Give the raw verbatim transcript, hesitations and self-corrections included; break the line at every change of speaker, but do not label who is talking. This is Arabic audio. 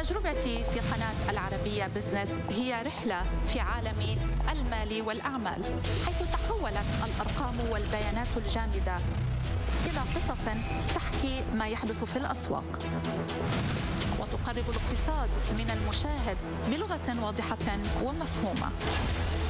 تجربتي في قناة العربية بزنس هي رحلة في عالم المال والأعمال، حيث تحولت الأرقام والبيانات الجامدة إلى قصص تحكي ما يحدث في الأسواق، وتقرب الاقتصاد من المشاهد بلغة واضحة ومفهومة.